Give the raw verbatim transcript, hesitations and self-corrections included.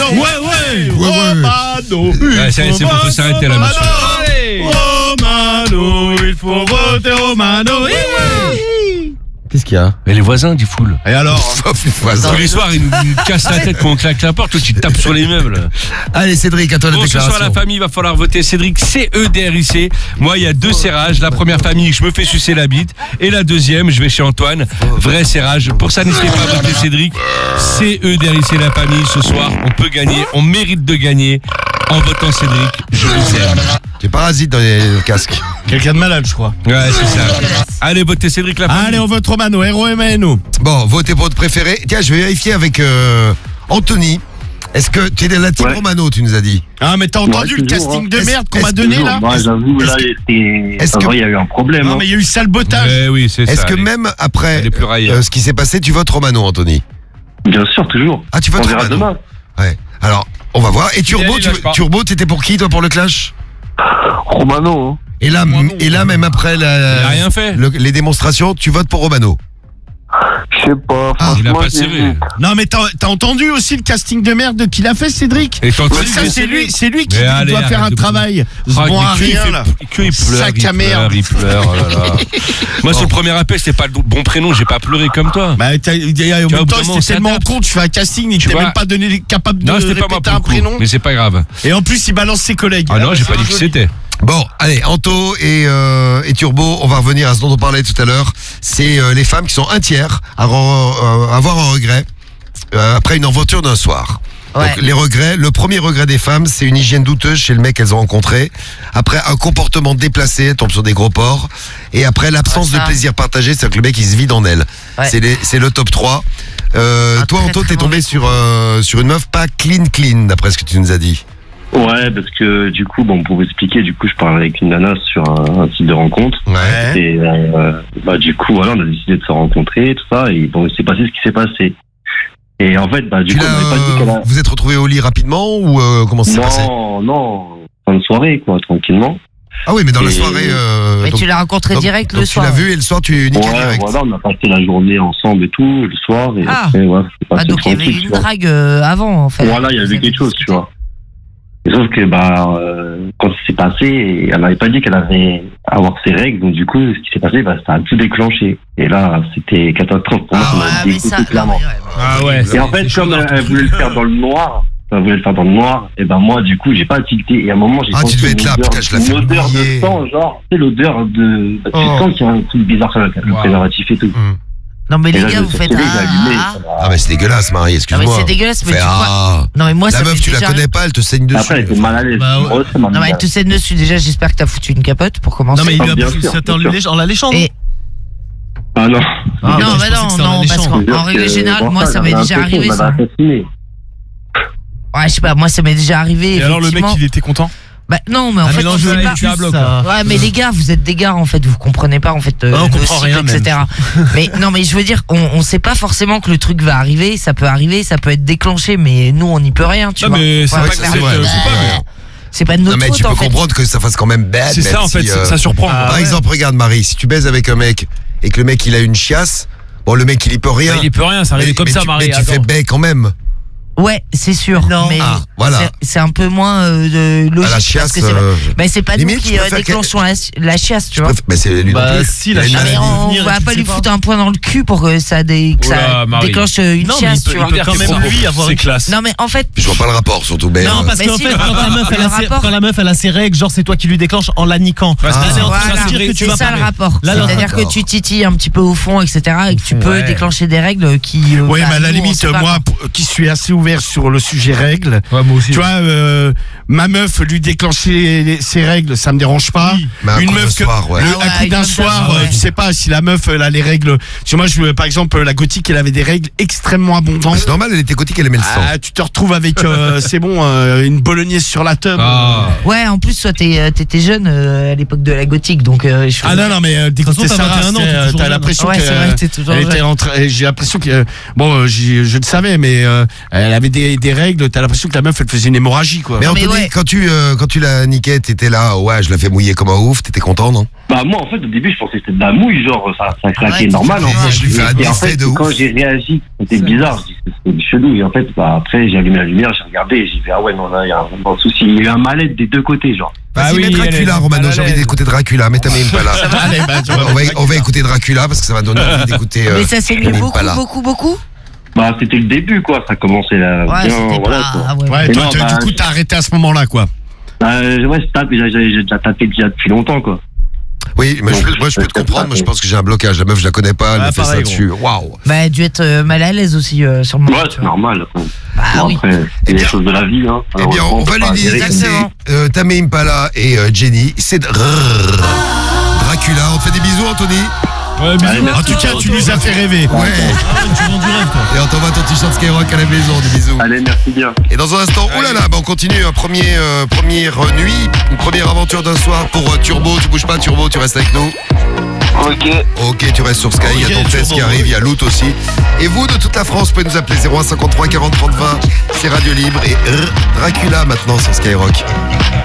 Romano. Ouais, ouais. Romano. Ouais, c'est c'est bon, faut s'arrêter là, monsieur. Romano, il faut voter Romano. Qu'est-ce qu'il y a? Mais les voisins, dit foule. Et alors? Sauf les voisins. Tous les soirs, ils nous, ils nous cassent la tête quand on claque la porte. Toi, tu tapes sur les meubles. Allez, Cédric, à toi la Bon, ce déclaration. soir, la famille, va falloir voter Cédric C E D R I C. Moi, il y a deux serrages. La première famille, je me fais sucer la bite. Et la deuxième, je vais chez Antoine. Vrai serrage. Pour ça, n'hésitez pas à voter Cédric C E D R I C, la famille. Ce soir, on peut gagner. On mérite de gagner. En votant Cédric, je vous aime. Tu es parasite dans les casques. Quelqu'un de malade, je crois. Ouais, c'est ça. Allez, votez Cédric, la famille. Allez, on vote Romano. R O M A N O. Bon, votez pour votre préféré. Tiens, je vais vérifier avec euh, Anthony. Est-ce que tu es de la team Ouais. Romano, tu nous as dit? Ah, mais t'as entendu Ouais, le toujours, casting hein. de Est-ce- merde qu'on est-ce m'a donné, là? Moi, j'avoue, est-ce là, que- c'est- est-ce ça que- va, il y a eu un problème. Non, hein. mais il y a eu sabotage. Eh oui, c'est ça. Est-ce que allez. même après Elle est plus raillée. euh, ce qui s'est passé, tu votes Romano, Anthony? Bien sûr, toujours. Ah, tu votes On verra Romano? demain. Ouais. Alors, on va voir. Et Turbo, allez, tu, lâche pas. Turbo, t'étais pour qui, toi, pour le clash? Romano, hein. Et là, Romano. et là, même après la, Il a rien fait. le- les démonstrations, tu votes pour Romano. Je sais pas, Ah, Il a franchement, pas serré. j'hésite. Non, mais t'as t'as entendu aussi le casting de merde qu'il a fait, Cédric? Et quand Ouais, ça, c'est lui, c'est lui qui Mais allez, doit faire arrête un de- travail. Ce Ah, bon mais à que il rien, fait- là. que il pleure, Sac il à pleure, merde. il pleure, oh là là. Moi, sur le premier appel, c'était pas le bon prénom, j'ai pas pleuré comme toi. Bah, t'as- il y a- en Tu vois, même au temps, bout d'un moment, c'était on tellement s'adapte. con, tu fais un casting, il Tu t'est vois. même pas donné, capable de Non, c'était pas moi répéter pour un le coup, prénom. mais c'est pas grave. Et en plus, il balance ses collègues. Ah non, j'ai pas dit qui c'était. Bon, allez, Anto et, euh, et Turbo, on va revenir à ce dont on parlait tout à l'heure. C'est euh, les femmes qui sont un tiers à re- euh, avoir un regret euh, après une aventure d'un soir. Ouais. Donc les regrets, le premier regret des femmes, c'est une hygiène douteuse chez le mec qu'elles ont rencontré. Après un comportement déplacé, elles tombent sur des gros porcs. Et après l'absence Ouais, ça. de plaisir partagé, c'est-à-dire que le mec il se vide en elle. Ouais. C'est les- c'est le top trois. Euh, Un toi très, Anto, très t'es tombé mauvais sur, euh, sur une meuf pas clean clean d'après ce que tu nous as dit. Ouais, parce que du coup, bon, pour vous expliquer, du coup, je parlais avec une nana sur un, un site de rencontre. Ouais. Et euh, bah, du coup, voilà, on a décidé de se rencontrer, tout ça. Et bon, il s'est passé ce qui s'est passé. Et en fait, bah, du Tu coup, l'as, on m'avait pas dit euh, qu'elle a... vous êtes retrouvés au lit rapidement ou euh, comment ça s'est passé? Non, non, fin de soirée, quoi, tranquillement. Ah oui, mais dans la Et- soirée. Euh, Mais donc- tu l'as rencontré donc- direct donc le tu soir. l'as vu et le soir tu niquais Ouais, direct. voilà, on a passé la journée ensemble et tout, le soir. Et Ah. après, ouais, c'est passé Ah, donc il y avait tranquille, tu une vois. drague euh, avant, en fait. Voilà, il y avait quelque chose, tu vois. Et sauf que, bah, euh, quand c'est passé, elle m'avait pas dit qu'elle avait avoir ses règles, donc du coup, ce qui s'est passé, bah, ça a tout déclenché. Et là, c'était catastrophe pour moi, Ah ça m'a Ah, mais dégoûté ça. non, clairement. mais ouais, ouais. Ah ouais. Et en fait, comme elle, elle voulait le faire dans le noir, elle voulait le faire dans le noir, et ben moi, du coup, j'ai pas tilté. Et à un moment, j'ai Ah, tu senti devais une être là, odeur, putain, je la fais une odeur oublier. de sang, genre, c'est l'odeur de. Bah, tu Oh. sens qu'il y a un truc bizarre sur le, le Wow. préservatif et tout. Hum. Non, mais Et les là, gars, je vous me suis faites. retrouvé, j'ai allumé, Ah, ça m'a- Ah mais c'est dégueulasse Marie, non, mais excuse-moi. c'est dégueulasse, mais Fais, tu vois. ah. Non, mais moi, La ça meuf m'est tu la déjà- connais pas, elle te saigne dessus. Après, elle était mal à l'aise. Bah, ouais. Moi, ça m'a Non, mais mis elle te saigne dessus. Déjà, j'espère que t'as foutu une capote pour commencer. Non, mais il lui a Bien pris sûr, c'était en bien lui léchant- en la léchant. Et- Ah non. Ah, non, moi, je bah pensais que non, c'était en non, la parce léchant. qu'en C'est-à-dire en règle que, générale, bon, moi, ça m'est j'avais déjà l'impression arrivé, qu'on ça. m'avait assassiné. Ouais, je sais pas, moi, ça m'est déjà arrivé. Et alors, le mec, effectivement. il était content? Bah, non, mais en Un fait, mélange on de sait pas. lecture à bloc, là. Ouais, mais les gars, vous êtes des gars, en fait, vous comprenez pas, en fait, euh, Ah, on le comprend cycle, rien, même. et cetera. Mais non, mais je veux dire, on, on sait pas forcément que le truc va arriver, ça peut arriver, ça peut être déclenché, mais nous, on n'y peut rien, tu Non, vois. mais c'est Ouais, vrai que faire- c'est vrai, Euh, c'est pas C'est pas de notre Non mais faute, tu peux en fait. comprendre que ça fasse quand même bad. C'est même ça, en fait, si, euh, ça surprend. Ah, Par ouais. exemple, regarde Marie, si tu baises avec un mec et que le mec il a une chiasse, bon le mec il y peut rien. Bah, il y peut rien, ça mais, arrive comme mais ça, tu, Marie. mais tu attends. fais baie quand même. Ouais, c'est sûr. Non. Mais Ah, voilà. c'est- c'est un peu moins euh, de logique. À la parce chiasse. que c'est euh, bah, c'est pas limite, nous je qui euh, préfère déclenchons la, la chiasse, tu je vois. préfère- mais c'est lui non Bah, plus. si, Il a la une chiasse, Ah, mais maladie. on venir et va tu pas le lui sais foutre pas. un point dans le cul pour que ça, dé, que Oula, ça Marie. déclenche euh, une Non, mais il chiasse, peut, tu il vois. peut quand même propos. lui avoir C'est une classe. Non, mais en fait, Je vois pas le rapport surtout. Ben, Non, parce Mais qu'en si, fait, le quand la, meuf, elle le a ses, rapport. quand la meuf elle a ses règles, genre c'est toi qui lui déclenche en la niquant. Ah, Là, elle est en train de voilà, se dire que tu c'est vas ça pas. le rapport. Là, là, C'est-à-dire que d'accord. tu titilles un petit peu au fond, et cetera, et que tu peux Ouais. déclencher des règles qui. euh, Oui, bah, mais à la nous, on limite, sait pas, moi, quoi. pour- qui suis assez ouvert sur le sujet règles, Ouais, moi aussi. tu vois, euh, ma meuf lui déclencher les- ses règles, ça me dérange pas. Oui. Mais un Une coup meuf de que, soir, ouais. le- Ah ouais, un coup une d'un meuf soir, d'un soir, euh, ouais. tu sais pas si la meuf elle a les règles. Si moi, je, par exemple, la gothique, elle avait des règles extrêmement abondantes. C'est normal, elle était gothique, elle aimait le sang. Ah, tu te retrouves avec, euh, c'est bon, euh, une bolognaise sur la tub. Ah. Ouais, en plus, toi, t'es, euh, t'étais jeune euh, à l'époque de la gothique, donc. euh, je- Ah non, non, mais euh, d'écouter De toute façon, t'as Sarah, vingt et un ans, c'est, t'es euh, toujours t'as jeune. l'impression Ouais, que, c'est vrai, t'es toujours elle jeune. était en train- j'ai l'impression que, bon, euh, j'y- je le savais, mais euh, elle, avait des, des règles, t'as l'impression que la meuf elle faisait une hémorragie quoi. Mais Non, mais Anthony, ouais. quand tu euh, quand tu la niquais, t'étais là, ouais, je la fais mouiller comme un ouf, t'étais content, non? Bah, moi, en fait, au début, je pensais que c'était de la mouille, genre, ça, ça claquait Arrête, normal, en c'est fait. Je lui fais un Et en effet fait, de quand ouf. j'ai réagi, c'était bizarre, je dis que c'était chelou. Et en fait, bah, après, j'ai allumé la lumière, j'ai regardé, et j'ai fait, ah ouais, non, là, il y a un, un souci. Il y a eu un mal-être des deux côtés, genre. Vas-y, Ah oui, mets elle est Dracula, Romano, mal à j'ai envie l'aise. d'écouter Dracula, mets ta main pas là. Allez, bah, tu vois, On va, on va écouter Dracula parce que ça va donner envie d'écouter. euh, Mais ça s'est mis Tamim beaucoup, Impala. beaucoup, beaucoup. Bah, c'était le début, quoi. Ça commençait là, Ouais, bien, c'était voilà, pas. quoi. Ah ouais, Ouais, ouais. toi, non, tu- bah, du coup, t'as arrêté à ce moment-là, quoi. Bah, euh, ouais, je tape, j'ai j'ai- j'ai déjà tapé déjà depuis longtemps, quoi. Oui, mais je, peux- Donc, moi je peux te je- comprendre, moi je pense que j'ai un blocage. La meuf, je la connais pas, elle Ouais, me fait ça pareil, dessus. Waouh! Bah, elle a dû être euh, mal à l'aise aussi euh, sur le moment. Ouais, tu c'est vois. normal. Quoi. Bah Bon, oui. après, Eh c'est des bien- choses de la vie, hein. Eh bien, on va lui dire. dédicacer Exactement. euh, Tamim Impala et euh, Jenny. C'est Drrrr. Dracula. On te fait des bisous, Anthony. Ouais, bisous. Allez, En merci. tout cas, tu nous as fait rêver. Ouais. Tu vends du rêve, toi. Et on t'envoie ton t-shirt Skyrock à la maison. Des bisous. Allez, merci bien. Et dans un instant, oh là là, bah on continue. Un premier, euh, première nuit, une première aventure d'un soir pour euh, Turbo. Tu bouges pas, Turbo, tu restes avec nous. Ok. Ok, tu restes sur Sky, il y a ton Ok, test Turbo. qui arrive, il y a Loot aussi. Et vous, de toute la France, vous pouvez nous appeler zéro un cinquante-trois quarante trente vingt. C'est Radio Libre et R- Dracula maintenant sur Skyrock.